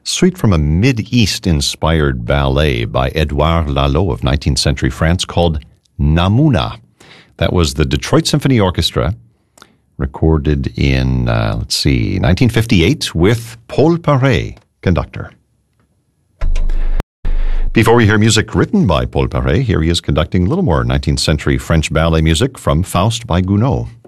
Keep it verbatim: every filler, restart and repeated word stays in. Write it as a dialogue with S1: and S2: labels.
S1: suite from a Mid-East-inspired ballet by Édouard Lalo of nineteenth century France called Namuna. That was the Detroit Symphony Orchestra, recorded in, uh, let's see, nineteen fifty-eight with Paul Paré, conductor. Before we hear music written by Paul Paré, here he is conducting a little more nineteenth century French ballet music from Faust by Gounod.